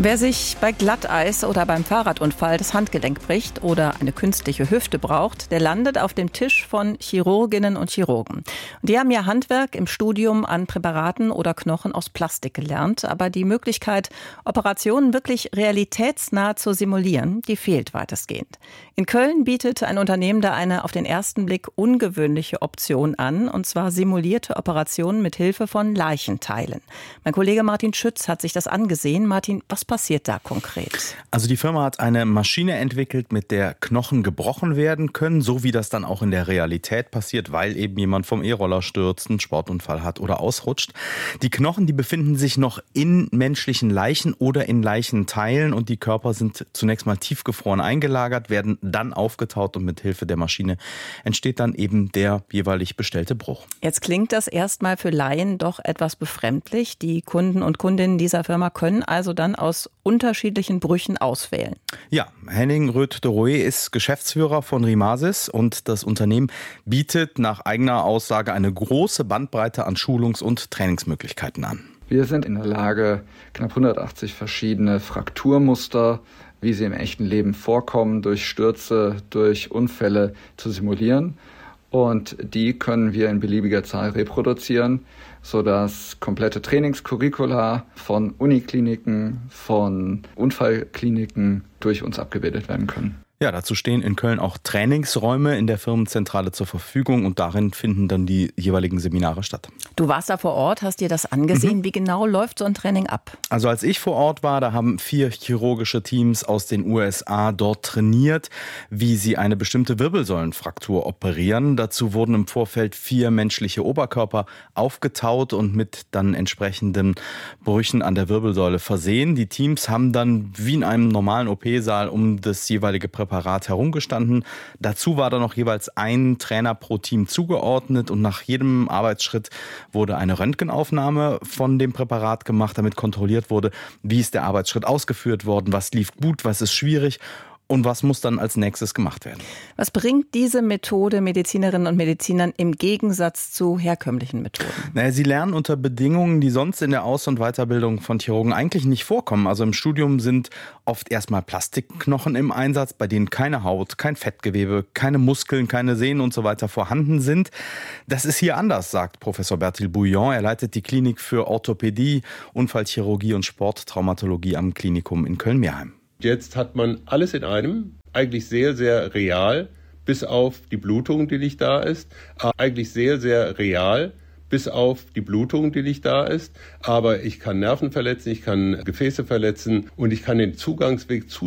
Wer sich bei Glatteis oder beim Fahrradunfall das Handgelenk bricht oder eine künstliche Hüfte braucht, der landet auf dem Tisch von Chirurginnen und Chirurgen. Und die haben ihr Handwerk im Studium an Präparaten oder Knochen aus Plastik gelernt. Aber die Möglichkeit, Operationen wirklich realitätsnah zu simulieren, die fehlt weitestgehend. In Köln bietet ein Unternehmen da eine auf den ersten Blick ungewöhnliche Option an, und zwar simulierte Operationen mit Hilfe von Leichenteilen. Mein Kollege Martin Schütz hat sich das angesehen. Martin, was passiert da konkret? Also die Firma hat eine Maschine entwickelt, mit der Knochen gebrochen werden können, so wie das dann auch in der Realität passiert, weil eben jemand vom E-Roller stürzt, einen Sportunfall hat oder ausrutscht. Die Knochen, die befinden sich noch in menschlichen Leichen oder in Leichenteilen und die Körper sind zunächst mal tiefgefroren eingelagert, werden dann aufgetaut und mit Hilfe der Maschine entsteht dann eben der jeweilig bestellte Bruch. Jetzt klingt das erstmal für Laien doch etwas befremdlich. Die Kunden und Kundinnen dieser Firma können also dann aus unterschiedlichen Brüchen auswählen. Ja, Henning Röth-de-Roe ist Geschäftsführer von Rimasis und das Unternehmen bietet nach eigener Aussage eine große Bandbreite an Schulungs- und Trainingsmöglichkeiten an. Wir sind in der Lage, knapp 180 verschiedene Frakturmuster, wie sie im echten Leben vorkommen, durch Stürze, durch Unfälle zu simulieren. Und die können wir in beliebiger Zahl reproduzieren, sodass komplette Trainingscurricula von Unikliniken, von Unfallkliniken durch uns abgebildet werden können. Ja, dazu stehen in Köln auch Trainingsräume in der Firmenzentrale zur Verfügung und darin finden dann die jeweiligen Seminare statt. Du warst da vor Ort, hast dir das angesehen. Wie genau läuft so ein Training ab? Also als ich vor Ort war, da haben 4 chirurgische Teams aus den USA dort trainiert, wie sie eine bestimmte Wirbelsäulenfraktur operieren. Dazu wurden im Vorfeld 4 menschliche Oberkörper aufgetaut und mit dann entsprechenden Brüchen an der Wirbelsäule versehen. Die Teams haben dann wie in einem normalen OP-Saal um das jeweilige Präparat herumgestanden. Dazu war dann noch jeweils ein Trainer pro Team zugeordnet und nach jedem Arbeitsschritt wurde eine Röntgenaufnahme von dem Präparat gemacht, damit kontrolliert wurde, wie ist der Arbeitsschritt ausgeführt worden, was lief gut, was ist schwierig und was muss dann als nächstes gemacht werden. Was bringt diese Methode Medizinerinnen und Medizinern im Gegensatz zu herkömmlichen Methoden? Sie lernen unter Bedingungen, die sonst in der Aus- und Weiterbildung von Chirurgen eigentlich nicht vorkommen. Also im Studium sind oft erstmal Plastikknochen im Einsatz, bei denen keine Haut, kein Fettgewebe, keine Muskeln, keine Sehnen und so weiter vorhanden sind. Das ist hier anders, sagt Professor Bertil Bouillon. Er leitet die Klinik für Orthopädie, Unfallchirurgie und Sporttraumatologie am Klinikum in Köln-Meerheim. Jetzt hat man alles in einem, eigentlich sehr, sehr real, bis auf die Blutung, die nicht da ist. Eigentlich sehr, sehr real, bis auf die Blutung, die nicht da ist. Aber ich kann Nerven verletzen, ich kann Gefäße verletzen und ich kann den Zugangsweg zu